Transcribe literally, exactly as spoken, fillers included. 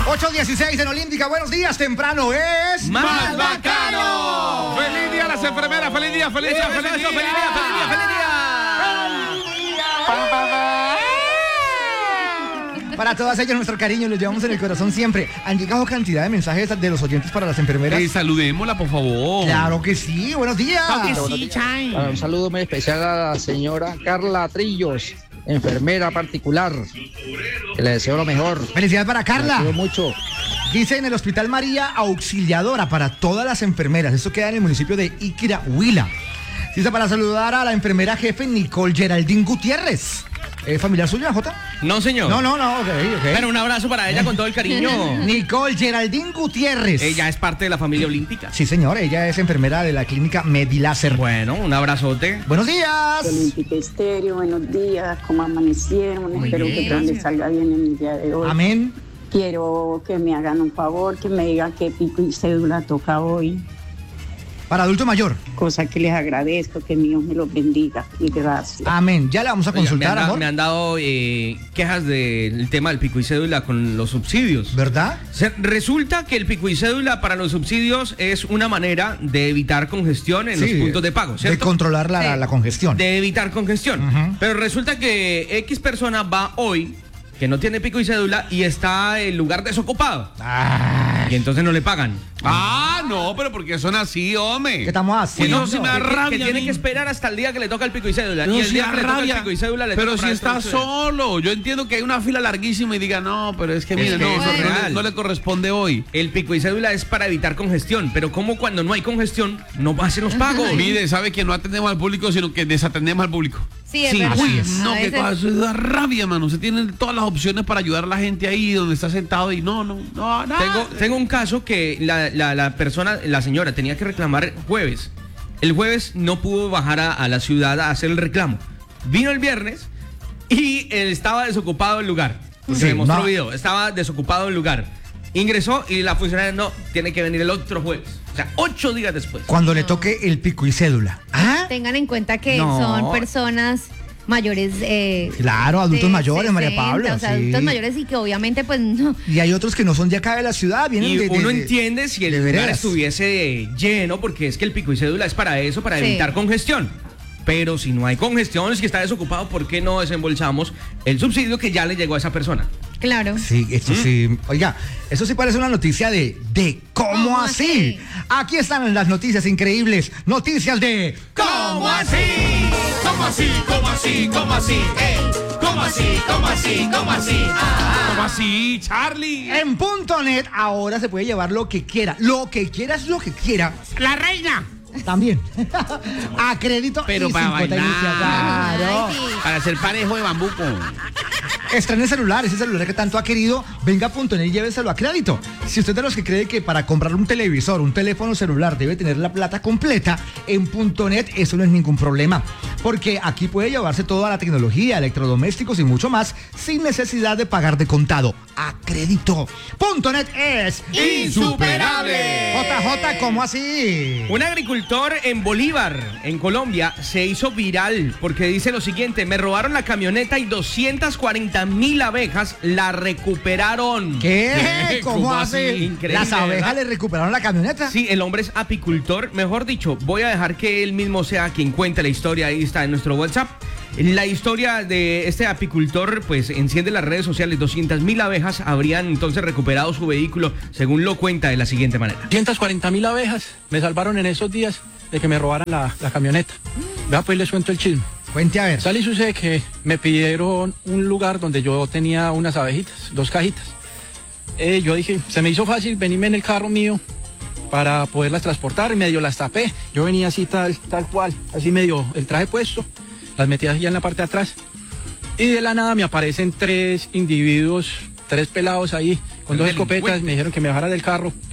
ocho dieciséis en Olímpica, buenos días, temprano es... ¡Más bacano! ¡Feliz día a las enfermeras! ¡Feliz día, feliz día, feliz día! ¡Feliz día, feliz día, feliz día! Para todas ellas, nuestro cariño, los llevamos en el corazón siempre. Han llegado cantidad de mensajes de los oyentes para las enfermeras. Eh, saludémosla, por favor. Claro que sí, buenos días. Sí, Chay. Un saludo muy especial a la señora Carla Trillos, enfermera particular, que le deseo lo mejor. Felicidades para Carla. La quiero mucho. Dice en el Hospital María Auxiliadora para todas las enfermeras. Esto queda en el municipio de Iquira, Huila. Dice para saludar a la enfermera jefe Nicole Geraldine Gutiérrez. ¿Es familiar suya, Jota? No, señor. No, no, no, ok, ok. Pero un abrazo para ella con todo el cariño. Nicole Geraldine Gutiérrez. Ella es parte de la familia olímpica. Sí, señor, ella es enfermera de la clínica Mediláser. Bueno, un abrazote. Buenos días. Olímpica Estéreo, buenos días, ¿cómo amanecieron? Muy Espero bien, que todo les gracias. salga bien en el día de hoy. Amén. Quiero que me hagan un favor, que me digan qué pico y cédula toca hoy, Para adulto mayor. cosa que les agradezco, que Dios me los bendiga y gracias. Amén. Ya le vamos a Oiga, me, consultar, han, da- amor. me han dado eh, quejas del tema del pico y cédula con los subsidios. ¿Verdad? Se- resulta que el pico y cédula para los subsidios es una manera de evitar congestión en Sí, los puntos de pago, De ¿cierto? controlar la, la, la congestión. De evitar congestión. Ujú. Pero resulta que X persona va hoy, que no tiene pico y cédula, y está el lugar desocupado. Ay, Y entonces no le pagan. Ah, no, pero porque son así, hombre. ¿qué estamos Que haciendo? no, si me da Que- que, rabia. que tiene a mí. que esperar hasta el día que le toca el pico y cédula. No, y el si día da que le toca rabia. el pico y cédula le Pero toca si para está esto, solo, yo entiendo que hay una fila larguísima y diga, no, pero es que Es mire, que no, eso no, es no le, real. no le corresponde hoy. El pico y cédula es para evitar congestión, pero como cuando no hay congestión, no hacen los pagos. Mire, sabe que no atendemos al público, sino que desatendemos al público. Sí, es Sí, verdad. Uy, A no, que veces- cosa, eso da rabia, mano. Usted tiene todas las opciones para ayudar a la gente ahí donde está sentado y no, no, no, no. Tengo, tengo un caso que la, la- la persona, la señora, tenía que reclamar jueves. El jueves no pudo bajar a, a la ciudad a hacer el reclamo. Vino el viernes y él estaba desocupado el lugar. Porque Sí, me mostró no. video, estaba desocupado el lugar. Ingresó y la funcionaria no, tiene que venir el otro jueves. O sea, ocho días después. Cuando le toque el pico y cédula. ¿Ah? Tengan en cuenta que No. son personas mayores. Eh, Claro, adultos de mayores, María sesenta, Paula, O sea, sí. adultos mayores y que obviamente, pues no. Y hay otros que no son de acá de la ciudad, vienen Y de, de- uno de- entiende si el de lugar veredas. estuviese lleno, porque es que el pico y cédula es para eso, para Sí. evitar congestión. Pero si no hay congestión, es que está desocupado, ¿por qué no desembolsamos el subsidio que ya le llegó a esa persona? Claro. Sí, esto sí. Oiga, eso sí parece una noticia de ¿de cómo, ¿Cómo así? así? Aquí están las noticias increíbles. Noticias de ¿Cómo así? ¿Cómo así? ¿Cómo así? ¿Cómo así? ¡Ey! ¿Cómo así? ¿Cómo así? ¿Cómo así? Ah. ¿Cómo así, Charlie? En punto net ahora se puede llevar lo que quiera. Lo que quiera es lo que quiera. La reina. También. A crédito Pero y para sin cuota bailar. inicial. Claro. Ay, sí. Para ser parejo de bambuco. Estrene celular, ese celular que tanto ha querido, venga a punto net y lléveselo a crédito. Si usted es de los que cree que para comprar un televisor, un teléfono celular debe tener la plata completa, en punto net eso no es ningún problema. Porque aquí puede llevarse toda la tecnología, electrodomésticos y mucho más sin necesidad de pagar de contado. A crédito. Punto net es ¡Insuperable! J J, ¿cómo así? Un agricultor en Bolívar, en Colombia, se hizo viral porque dice lo siguiente: me robaron la camioneta y doscientas cuarenta mil abejas la recuperaron. ¿Qué? ¿Qué? ¿Cómo, ¿Cómo así? así? Increíble, Las abejas ¿verdad? le recuperaron la camioneta. Sí, el hombre es apicultor. Mejor dicho, voy a dejar que él mismo sea quien cuente la historia. Ahí está en nuestro WhatsApp. La historia de este apicultor pues enciende las redes sociales. doscientas mil abejas habrían entonces recuperado su vehículo, según lo cuenta de la siguiente manera. doscientas cuarenta mil abejas me salvaron en esos días de que me robaran la, la camioneta. Vea, pues les cuento el chisme. Cuente a ver. Sale y sucede que me pidieron un lugar donde yo tenía unas abejitas, dos cajitas. Eh, yo dije, se me hizo fácil venirme en el carro mío para poderlas transportar y medio las tapé. Yo venía así tal, tal cual, así medio el traje puesto, las metí allá en la parte de atrás. Y de la nada me aparecen tres individuos, tres pelados ahí, con dos escopetas, me dijeron que me bajara del carro.